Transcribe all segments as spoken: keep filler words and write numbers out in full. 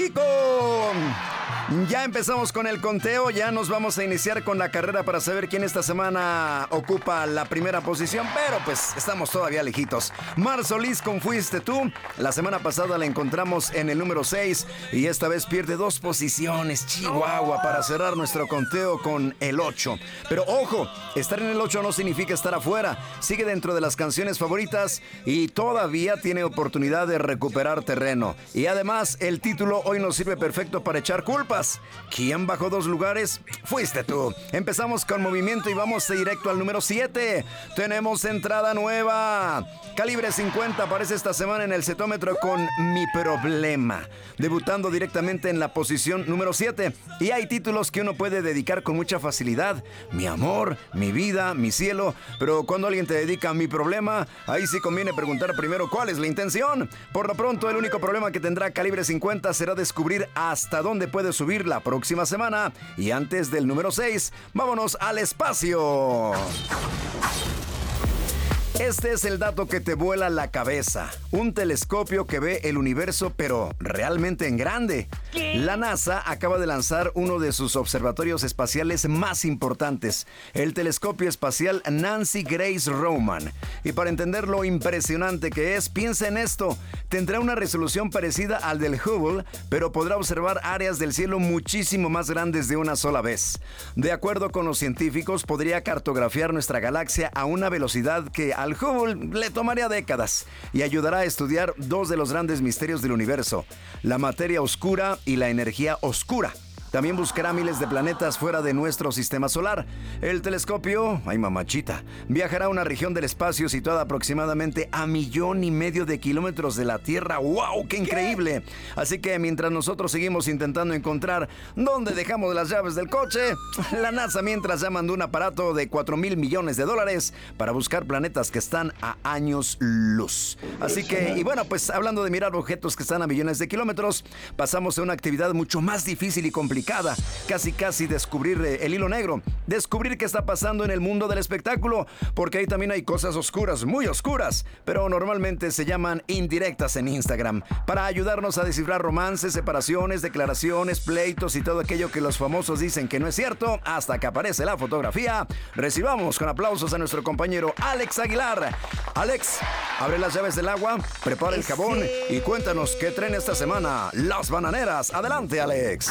México. Ya empezamos con el conteo, ya nos vamos a iniciar con la carrera para saber quién esta semana ocupa la primera posición, pero pues estamos todavía lejitos. Mar Solís con Fuiste Tú, la semana pasada la encontramos en el número seis y esta vez pierde dos posiciones, Chihuahua, para cerrar nuestro conteo con el ocho. Pero ojo, estar en el ocho no significa estar afuera, sigue dentro de las canciones favoritas y todavía tiene oportunidad de recuperar terreno. Y además, el título hoy nos sirve perfecto para echar culpas. ¿Quién bajó dos lugares? Fuiste tú. Empezamos con movimiento y vamos directo al número siete. Tenemos entrada nueva. Calibre cincuenta aparece esta semana en el setómetro con Mi Problema, debutando directamente en la posición número siete. Y hay títulos que uno puede dedicar con mucha facilidad. Mi amor, mi vida, mi cielo. Pero cuando alguien te dedica a Mi Problema, ahí sí conviene preguntar primero cuál es la intención. Por lo pronto, el único problema que tendrá Calibre cincuenta será descubrir hasta dónde puede subir la próxima semana. Y antes del número seis, vámonos al espacio. Este es el dato que te vuela la cabeza. Un telescopio que ve el universo, pero realmente en grande. ¿Qué? La NASA acaba de lanzar uno de sus observatorios espaciales más importantes, el telescopio espacial Nancy Grace Roman. Y para entender lo impresionante que es, piensa en esto. Tendrá una resolución parecida al del Hubble, pero podrá observar áreas del cielo muchísimo más grandes de una sola vez. De acuerdo con los científicos, podría cartografiar nuestra galaxia a una velocidad que al Hubble le tomaría décadas y ayudará a estudiar dos de los grandes misterios del universo, la materia oscura y la energía oscura. También buscará miles de planetas fuera de nuestro sistema solar. El telescopio, ay mamachita, viajará a una región del espacio situada aproximadamente a millón y medio de kilómetros de la Tierra. ¡Wow! ¡Qué increíble! Así que mientras nosotros seguimos intentando encontrar dónde dejamos las llaves del coche, la NASA mientras ya mandó un aparato de cuatro mil millones de dólares para buscar planetas que están a años luz. Así que, y bueno, pues hablando de mirar objetos que están a millones de kilómetros, pasamos a una actividad mucho más difícil y complicada. Casi casi descubrir el hilo negro, descubrir qué está pasando en el mundo del espectáculo, porque ahí también hay cosas oscuras, muy oscuras, pero normalmente se llaman indirectas en Instagram, para ayudarnos a descifrar romances, separaciones, declaraciones, pleitos y todo aquello que los famosos dicen que no es cierto, hasta que aparece la fotografía. Recibamos con aplausos a nuestro compañero Alex Aguilar. Alex, abre las llaves del agua, prepara el jabón y cuéntanos qué traen esta semana las bananeras. Adelante, Alex.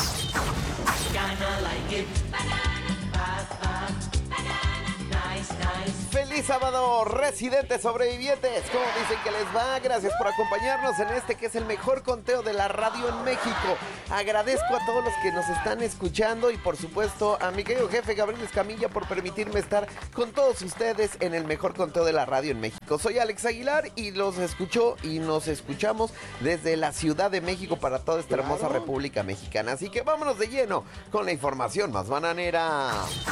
Kinda like it. Banana, banana, banana, nice, nice. ¡Feliz sábado, residentes sobrevivientes! ¿Cómo dicen que les va? Gracias por acompañarnos en este que es el mejor conteo de la radio en México. Agradezco a todos los que nos están escuchando y por supuesto a mi querido jefe Gabriel Escamilla por permitirme estar con todos ustedes en el mejor conteo de la radio en México. Soy Alex Aguilar y los escucho y nos escuchamos desde la Ciudad de México para toda esta hermosa Claro. República Mexicana. Así que vámonos de lleno con la información más bananera.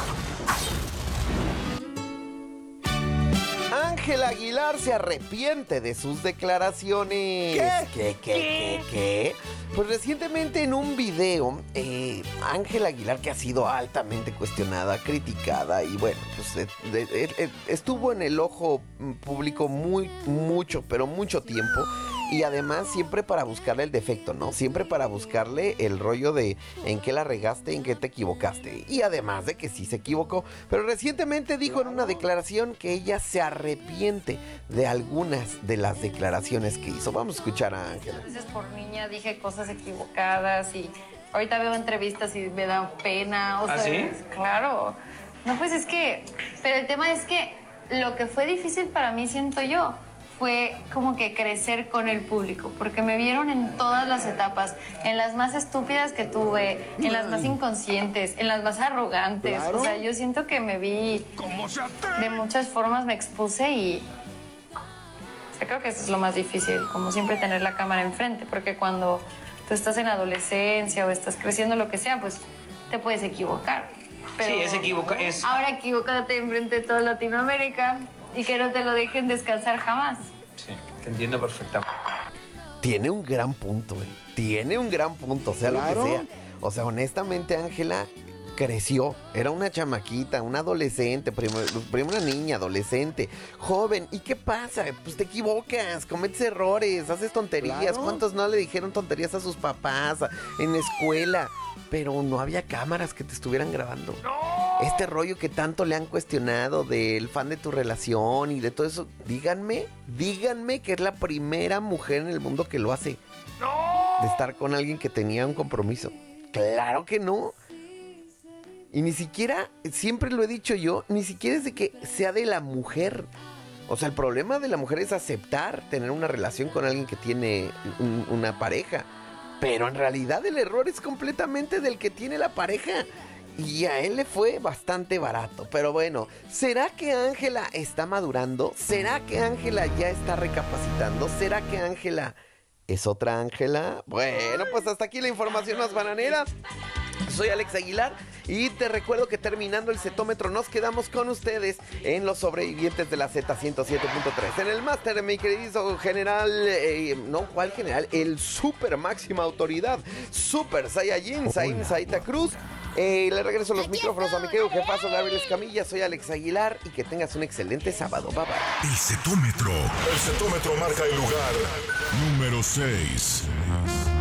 Ángel Aguilar se arrepiente de sus declaraciones. ¿Qué? ¿Qué, qué, qué, qué? Pues recientemente en un video, eh, Ángel Aguilar, que ha sido altamente cuestionada, criticada y bueno, pues eh, de- de- eh, estuvo en el ojo público muy, mucho, pero mucho tiempo. Y además siempre para buscarle el defecto, ¿no? Siempre para buscarle el rollo de en qué la regaste, en qué te equivocaste. Y además de que sí se equivocó. Pero recientemente dijo en una declaración que ella se arrepiente de algunas de las declaraciones que hizo. Vamos a escuchar a Ángela. A veces por niña dije cosas equivocadas y ahorita veo entrevistas y me da pena. O ¿Ah, sea, sí? Claro. No, pues es que, pero el tema es que lo que fue difícil para mí, siento yo, fue como que crecer con el público, porque me vieron en todas las etapas, en las más estúpidas que tuve, en las más inconscientes, en las más arrogantes. Claro. O sea, yo siento que me vi de muchas formas, me expuse y o sea, creo que eso es lo más difícil, como siempre tener la cámara enfrente, porque cuando tú estás en adolescencia o estás creciendo, lo que sea, pues te puedes equivocar. Pero Sí, es equivoca- es- ahora equivócate enfrente de toda Latinoamérica y que no te lo dejen descansar jamás. Sí, te entiendo perfectamente. Tiene un gran punto, eh. Tiene un gran punto, sea Claro. lo que sea. O sea, honestamente, Ángela, creció, era una chamaquita, una adolescente, primero, primero una niña, adolescente, joven. ¿Y qué pasa? Pues te equivocas, cometes errores, haces tonterías. Claro. ¿Cuántos no le dijeron tonterías a sus papás a- en la escuela? Pero no había cámaras que te estuvieran grabando. Este rollo que tanto le han cuestionado del fan de tu relación y de todo eso, díganme, díganme que es la primera mujer en el mundo que lo hace. De estar con alguien que tenía un compromiso. Claro que no. Y ni siquiera, siempre lo he dicho yo, ni siquiera es de que sea de la mujer. O sea, el problema de la mujer es aceptar tener una relación con alguien que tiene un- una pareja. Pero en realidad el error es completamente del que tiene la pareja. Y a él le fue bastante barato. Pero bueno, ¿será que Ángela está madurando? ¿Será que Ángela ya está recapacitando? ¿Será que Ángela es otra Ángela? Bueno, pues hasta aquí la información más bananera. Soy Alex Aguilar y te recuerdo que terminando el cetómetro nos quedamos con ustedes en los sobrevivientes de la Z ciento siete punto tres. En el máster, mi querido general, eh, no, ¿cuál general? El super máxima autoridad, Super Saiyajin, Sain Saita Cruz. Eh, le regreso los micrófonos a mi querido jefazo Gabriel Escamilla. Soy Alex Aguilar y que tengas un excelente sábado. Bye bye. El cetómetro. El cetómetro marca el lugar número seis.